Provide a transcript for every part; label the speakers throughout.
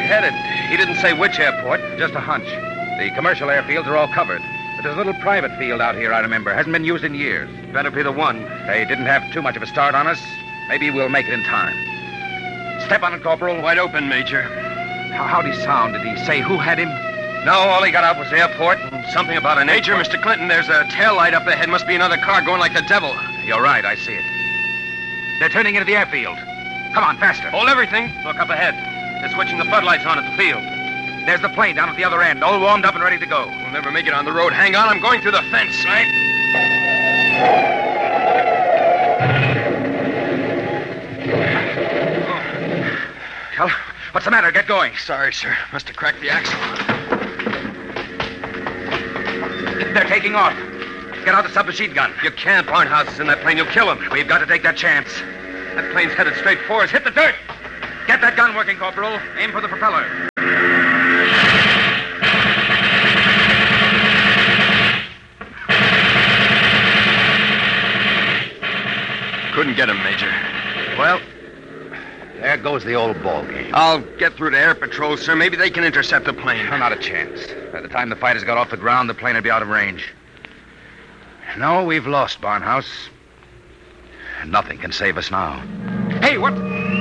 Speaker 1: headed. He didn't say which airport.
Speaker 2: Just a hunch. The commercial airfields are all covered. But there's a little private field out here, I remember. Hasn't been used in years.
Speaker 1: Better be the one.
Speaker 2: They didn't have too much of a start on us. Maybe we'll make it in time. Step on it, Corporal.
Speaker 1: Wide open, Major.
Speaker 2: How'd he sound? Did he say who had him?
Speaker 1: No, all he got out was airport and something about an Major, Mr. Clinton, there's a tail light up ahead. Must be another car going like the devil.
Speaker 2: You're right, I see it. They're turning into the airfield. Come on, faster.
Speaker 1: Hold everything. Look up ahead. They're switching the floodlights on at the field.
Speaker 2: There's the plane down at the other end, all warmed up and ready to go.
Speaker 1: We'll never make it on the road. Hang on, I'm going through the fence, right?
Speaker 2: Well, what's the matter? Get going.
Speaker 1: Sorry, sir. Must have cracked the axle.
Speaker 2: They're taking off. Get out the submachine gun.
Speaker 1: You can't. Barnhouse is in that plane. You'll kill him.
Speaker 2: We've got to take that chance.
Speaker 1: That plane's headed straight for us. Hit the dirt.
Speaker 2: Get that gun working, Corporal. Aim for the propeller.
Speaker 1: Couldn't get him, Major.
Speaker 2: Well, there goes the old ball game.
Speaker 1: I'll get through to Air Patrol, sir. Maybe they can intercept the plane.
Speaker 2: No, not a chance. By the time the fighters got off the ground, the plane would be out of range. No, we've lost, Barnhouse. Nothing can save us now. Hey, what?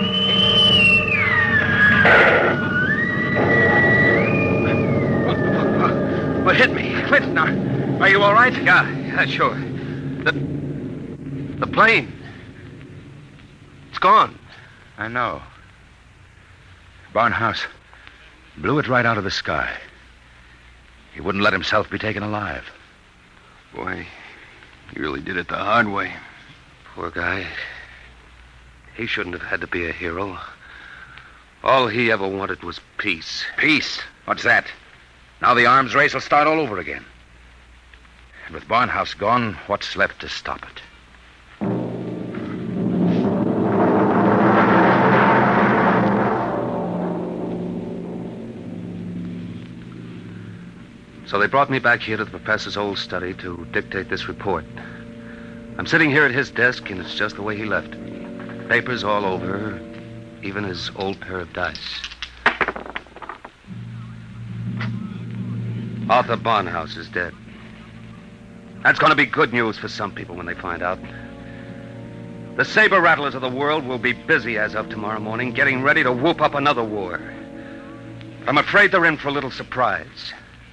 Speaker 1: What hit me?
Speaker 2: Clinton, are you all right?
Speaker 1: Yeah, sure. The plane. It's gone.
Speaker 2: I know. Barnhouse blew it right out of the sky. He wouldn't let himself be taken alive.
Speaker 1: Boy, he really did it the hard way. Poor guy. He shouldn't have had to be a hero. All he ever wanted was peace.
Speaker 2: Peace? What's that? Now the arms race will start all over again. And with Barnhouse gone, what's left to stop it?
Speaker 1: So they brought me back here to the professor's old study to dictate this report. I'm sitting here at his desk, and it's just the way he left it. Papers all over, even his old pair of dice. Arthur Barnhouse is dead. That's going to be good news for some people when they find out. The saber rattlers of the world will be busy as of tomorrow morning, getting ready to whoop up another war. I'm afraid they're in for a little surprise.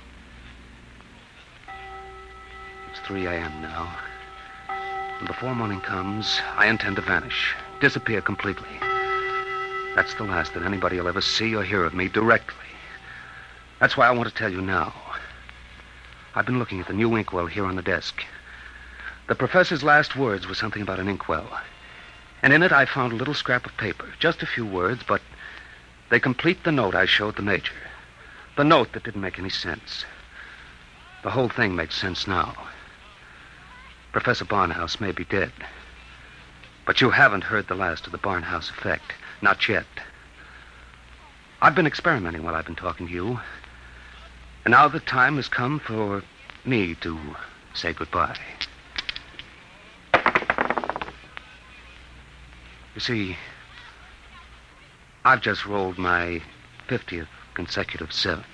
Speaker 1: It's 3 a.m. now. And before morning comes, I intend to vanish, disappear completely. That's the last that anybody will ever see or hear of me directly. That's why I want to tell you now. I've been looking at the new inkwell here on the desk. The professor's last words were something about an inkwell. And in it I found a little scrap of paper. Just a few words, but they complete the note I showed the major. The note that didn't make any sense. The whole thing makes sense now. Professor Barnhouse may be dead. But you haven't heard the last of the Barnhouse effect. Not yet. I've been experimenting while I've been talking to you. And now the time has come for me to say goodbye. You see, I've just rolled my 50th consecutive 7.